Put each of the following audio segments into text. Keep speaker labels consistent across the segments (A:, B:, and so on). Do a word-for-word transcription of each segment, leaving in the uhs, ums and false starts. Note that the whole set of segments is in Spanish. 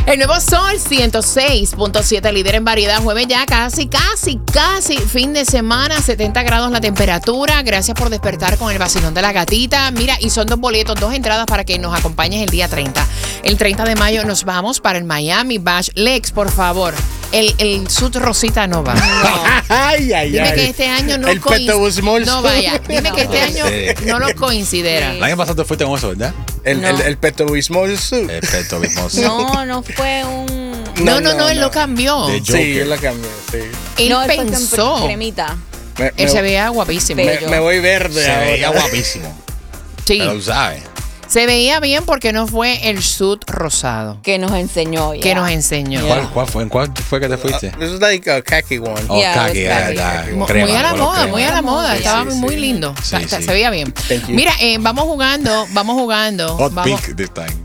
A: El nuevo Sol ciento seis punto siete, líder en variedad. Jueves ya casi, casi, casi fin de semana. setenta grados la temperatura. Gracias por despertar con el vacilón de la gatita. Mira, y son dos boletos, dos entradas para que nos acompañes el día treinta. El treinta de mayo nos vamos para el Miami Bash. Lex, por favor. El, el sud rosita no va. No.
B: Ay, ay,
A: Dime
B: ay.
A: que este año no
B: El
A: coincide. No vaya. Dime
C: No.
A: que este año
C: Sí.
A: no lo considera.
C: El año pasado te fuiste con eso, ¿verdad?
B: El,
A: No.
B: el, el Pepto-Bismol suit.
C: El Pepto Bismol.
D: No, no fue un...
A: No, no, no, él lo cambió.
C: De
B: Sí,
C: Joker.
B: él lo cambió, sí.
A: Él
D: no, él fue
A: pensó.
D: con cremita.
B: Me,
A: Él se
B: me,
A: veía guapísimo.
B: me,
D: bello.
B: me voy verde
C: Se
B: ahora.
C: veía guapísimo.
A: Sí.
C: Pero tú sabes.
A: Se veía bien porque no fue el sud rosado
D: Que nos enseñó.
A: que
D: yeah.
A: nos enseñó.
C: ¿Cuál, cuál fue? ¿En cuál fue que te fuiste?
B: This is like a khaki one.
C: Oh,
D: Yeah,
C: khaki,
D: it was
C: ya,
D: khaki.
C: ya,
A: Mu-
C: crema,
A: muy a la
C: color
A: moda,
C: crema.
A: muy a la moda.
C: Sí,
A: Estaba
C: sí,
A: muy
C: sí.
A: lindo.
C: Sí,
A: Sa- sa-
C: sí.
A: Se veía bien.
B: Thank you.
A: Mira, eh, vamos jugando, vamos jugando.
C: Hot
A: vamos.
C: pink this time.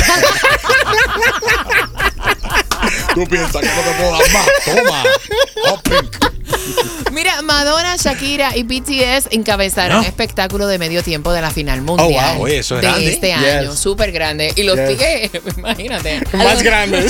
C: Tú piensas que no te puedo dar más. Toma. Hot pink.
A: Mira, Madonna, Shakira y B T S encabezaron
C: ¿No?
A: un espectáculo de medio tiempo de la final mundial
C: wow, oye, eso es
A: de
C: grande.
A: este
B: Yes.
A: año, súper grande. Y los
B: Yes.
A: tickets, imagínate.
B: Más grandes.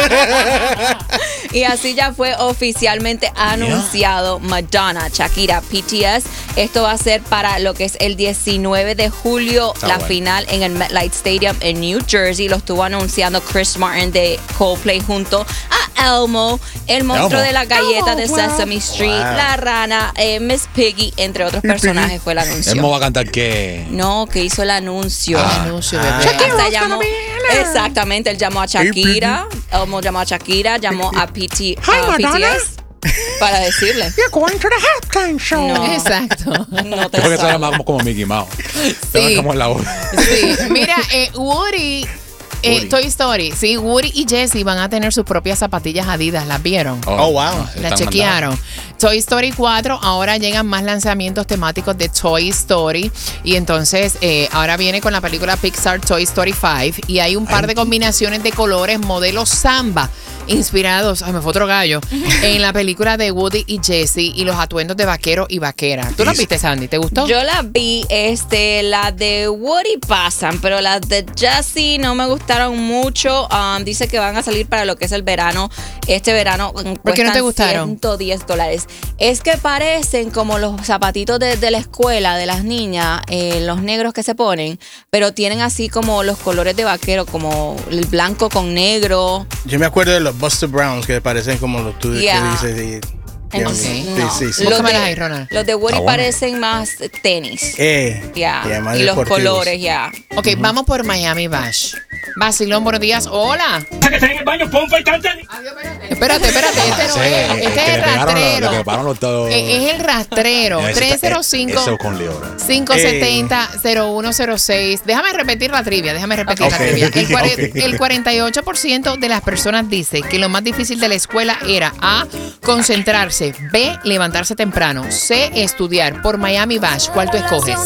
D: Y así ya fue oficialmente anunciado Madonna, Shakira, B T S. Esto va a ser para lo que es el diecinueve de julio,
C: Está
D: la
C: bueno.
D: final en el MetLife Stadium en New Jersey. Lo estuvo anunciando Chris Martin de Coldplay junto a Elmo, el monstruo
C: Elmo.
D: de la galleta
A: Elmo,
D: de
A: wow.
D: Sesame Street,
C: Wow.
D: la rana, eh, Miss Piggy, entre otros personajes fue el anuncio.
C: Elmo va a cantar qué.
D: No, que hizo el anuncio.
C: Ah.
A: Anuncio,
C: Ah.
A: bebé.
D: Hasta llamó, exactamente, él llamó a Shakira, Elmo llamó a Shakira, llamó a, P T, a B T S para decirle.
E: You're going to the halftime show.
D: No,
A: Exacto.
D: no te
C: Porque se
D: sabes.
C: llama como Mickey Mouse.
A: Sí.
C: Como en la voz.
A: Sí, mira, eh, Woody, eh,
C: Woody.
A: Toy Story, sí, Woody y Jessie van a tener sus propias zapatillas Adidas, ¿las vieron?
B: Oh, wow.
C: no,
A: La
C: están
A: chequearon. Toy Story cuatro, ahora llegan más lanzamientos temáticos de Toy Story. Y entonces, eh, ahora viene con la película Pixar Toy Story cinco. Y hay un par de combinaciones de colores, modelo Samba, inspirados, ay, me fue otro gallo, en la película de Woody y Jessie y los atuendos de vaquero y vaquera. ¿Tú las
C: Y-
A: viste, Sandy? ¿Te gustó?
D: Yo la vi, este, las de Woody pasan, pero las de Jessie no me gustaron mucho. Um, dice que van a salir para lo que es el verano. Este verano mm,
A: ¿Por qué no
D: cuestan
A: te gustaron?
D: ciento diez dólares. Es que parecen como los zapatitos de, de la escuela de las niñas, eh, los negros que se ponen, pero tienen así como los colores de vaquero, como el blanco con negro.
B: Yo me acuerdo de los Buster Browns que parecen como los tú
D: Yeah.
B: que dices. y-
D: Entonces,
B: Sí,
D: no.
B: sí, sí.
D: Los,
A: Búscamelas
D: de,
A: ahí, Ronald.
D: los de Woody
C: Ah, bueno.
D: parecen más tenis.
B: Eh,
D: Ya.
B: yeah, más
D: Y los
B: deportivos.
D: colores, ya.
A: Ok, vamos por Miami Bash. Basilón, buenos días. Hola.
F: que está en el baño, pompa y canta.
A: Espérate, espérate. Este no
C: Sí,
A: es.
C: el
A: Este
C: que
A: es
C: le
A: el
C: pegaron,
A: rastrero.
C: le pegaron los todos.
A: Eh, Es el rastrero.
C: Ese está-
A: tres cero cinco,
C: Eso con Leora.
A: cinco siete cero, cero uno cero seis. Déjame repetir la trivia. Déjame repetir la
B: Ok.
A: trivia. El, cuare-
C: Ok.
A: el cuarenta y ocho por ciento de las personas dice que lo más difícil de la escuela era A, concentrarse, B, levantarse temprano, C, estudiar. Por Miami Bash, ¿cuál tú escoges?